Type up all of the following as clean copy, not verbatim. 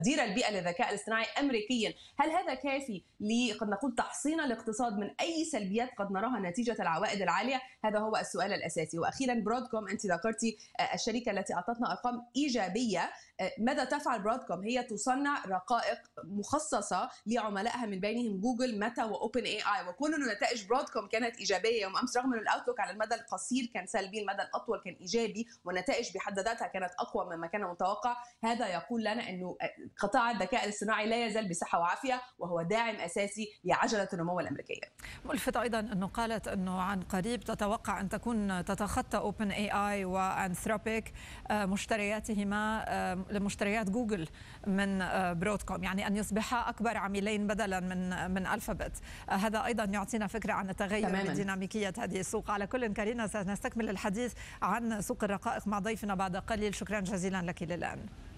مدير البيئة للذكاء الاصطناعي أمريكيا، هل هذا كافي قد نقول تحصين الاقتصاد من أي سلبيات قد نراها نتيجة العوائد العالية؟ هذا هو السؤال الأساسي. وأخيرا برودكوم، أنت ذكرتي الشركة التي أعطتنا أرقام إيجابية. ماذا تفعل برودكوم؟ هي تصنع رقائق مخصصة لعملائها من بينهم جوجل، ميتا، وأوبن اي اي، وكل نتائج برودكوم كانت إيجابية يوم أمس، رغم أن الأوتلوك على المدى القصير كان سلبي، المدى الأطول كان إيجابي، والنتائج بحد ذاتها كانت أقوى مما كان متوقع. هذا يقول لنا أنه قطاع الذكاء الاصطناعي لا يزال بصحة وعافية، وهو داعم أساسي لعجلة النمو الأمريكية. ملفت أيضا أنه قالت أنه عن قريب تتوقع أن تكون تتخطى أوبن اي اي وأنثروبيك مشترياتهما لمشتريات جوجل من برودكوم، يعني أن يصبحا أكبر عميلين بدلا من ألفابت. هذا أيضا يعطينا فكرة عن التغير من ديناميكية هذه السوق. على كل كارينا، سنستكمل الحديث عن سوق الرقائق مع ضيفنا بعد قليل. شكرا جزيلا لك للآن.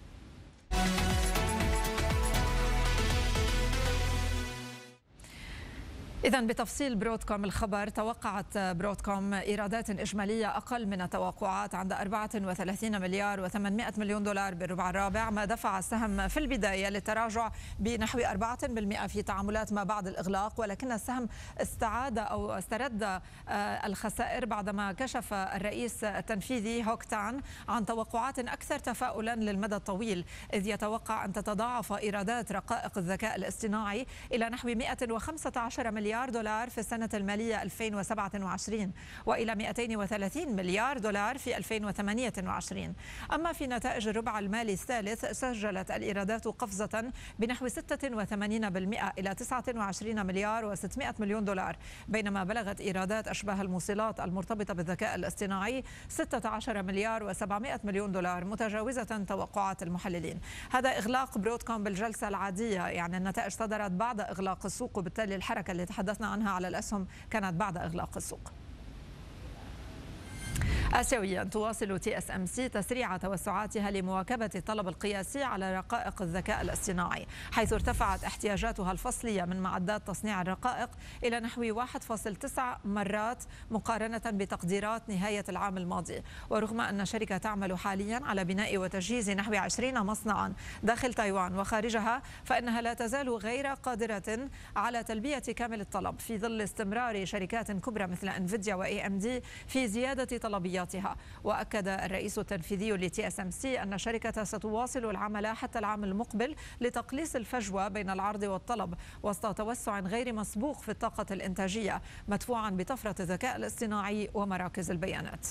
إذا بتفصيل برودكوم الخبر، توقعت برودكوم إيرادات إجمالية أقل من التوقعات عند 34 مليار و800 مليون دولار بالربع الرابع، ما دفع السهم في البداية للتراجع بنحو 4% في تعاملات ما بعد الإغلاق، ولكن السهم استرد الخسائر بعدما كشف الرئيس التنفيذي هوك تان عن توقعات أكثر تفاؤلا للمدى الطويل، إذ يتوقع أن تتضاعف إيرادات رقائق الذكاء الاصطناعي إلى نحو 115 مليار دولار في السنة المالية 2027 وإلى 230 مليار دولار في 2028. أما في نتائج الربع المالي الثالث، سجلت الإيرادات قفزة بنحو 86% إلى 29 مليار و600 مليون دولار، بينما بلغت إيرادات أشباه الموصلات المرتبطة بالذكاء الاصطناعي 16 مليار و700 مليون دولار، متجاوزة توقعات المحللين. هذا إغلاق برودكوم بالجلسة العادية، يعني النتائج صدرت بعد إغلاق السوق، وبالتالي الحركة اللي تحدثنا عنها على الأسهم كانت بعد إغلاق السوق. آسيويا، تواصل TSMC تسريع توسعاتها لمواكبة الطلب القياسي على رقائق الذكاء الاصطناعي، حيث ارتفعت احتياجاتها الفصلية من معدات تصنيع الرقائق إلى نحو 1.9 مرات مقارنة بتقديرات نهاية العام الماضي. ورغم أن الشركة تعمل حاليا على بناء وتجهيز نحو 20 مصنعا داخل تايوان وخارجها، فإنها لا تزال غير قادرة على تلبية كامل الطلب في ظل استمرار شركات كبرى مثل انفيديا وAMD في زيادة طلبياتها. وأكد الرئيس التنفيذي لTSMC أن الشركة ستواصل العمل حتى العام المقبل لتقليص الفجوة بين العرض والطلب وسط توسع غير مسبوق في الطاقة الإنتاجية، مدفوعا بطفرة الذكاء الاصطناعي ومراكز البيانات.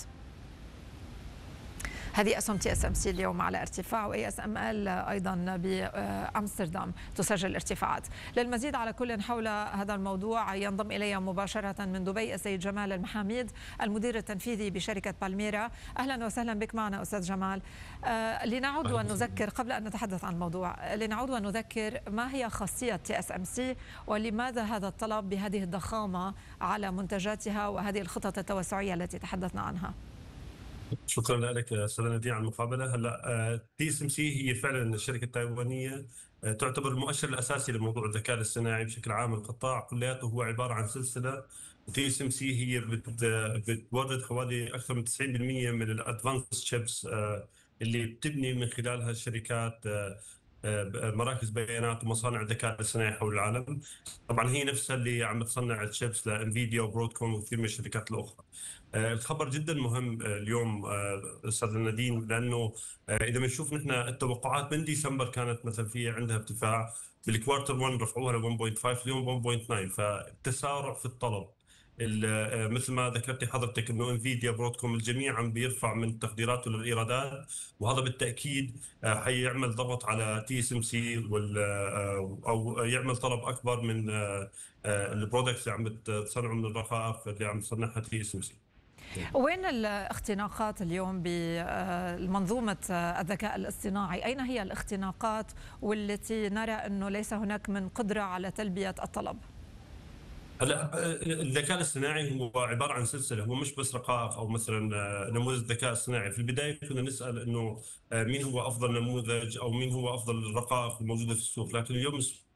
هذه أسهم TSMC اليوم على ارتفاع، وASML أيضا بأمستردام تسجل ارتفاعات. للمزيد على كل حول هذا الموضوع ينضم إلي مباشرة من دبي السيد جمال المحاميد، المدير التنفيذي بشركة بالميرا. أهلا وسهلا بك معنا أستاذ جمال. لنعود ونذكر قبل أن نتحدث عن الموضوع، لنعود ونذكر ما هي خاصية TSMC ولماذا هذا الطلب بهذه الضخامة على منتجاتها وهذه الخطط التوسعية التي تحدثنا عنها. شكرا لك استاذ نادين على المقابله. هلا TSMC هي فعلا الشركه التايوانيه تعتبر المؤشر الاساسي لموضوع الذكاء الاصطناعي بشكل عام. القطاع كلياته هو عباره عن سلسله، TSMC هي بتورد حوالي اكثر من 90% من الادفانس شيبس اللي بتبني من خلالها الشركات مراكز بيانات ومصانع الذكاء الاصطناعي حول العالم. طبعا هي نفسها اللي عم تصنع الشيبس لانفيديا وبرودكوم وكثير من الشركات الاخرى. الخبر جدا مهم اليوم استاذ نادين، لانه اذا بنشوف نحن التوقعات من ديسمبر كانت مثلا في عندها ارتفاع، بالكوارتر 1 رفعوها ل 1.5، اليوم 1.9، فالتسارع في الطلب. مثل ما ذكرتي حضرتك انه انفيديا برودكوم الجميع عم بيرفع من تقديراته للايرادات، وهذا بالتاكيد حيعمل ضغط على TSMC او يعمل طلب اكبر من البرودكتس اللي عم تصنعوا من الرقائق اللي عم تصنعها TSMC. وين الاختناقات اليوم بمنظومة الذكاء الاصطناعي؟ أين هي الاختناقات والتي نرى أنه ليس هناك من قدرة على تلبية الطلب؟ هلا الذكاء الاصطناعي هو عباره عن سلسله، هو مش بس رقائق او مثلا نموذج ذكاء اصطناعي. في البدايه كنا نسال انه مين هو افضل نموذج او مين هو افضل الرقائق الموجوده في السوق، لكن اليوم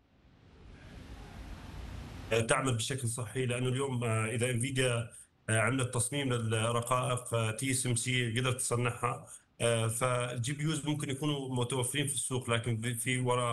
تعمل بشكل صحي، لانه اليوم اذا انفيديا عملت تصميم للرقائق TSMC قدرت تصنعها، فالجي بي يوز ممكن يكونوا متوفرين في السوق، لكن في وراء